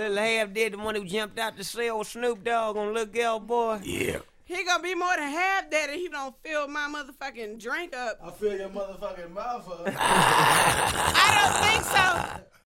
Little half dead, the one who jumped out the cell with Snoop Dogg on Little Girl Boy. Yeah. He gonna be more than half dead if he don't fill my motherfucking drink up. I fill your motherfucking mouth up. I don't think so.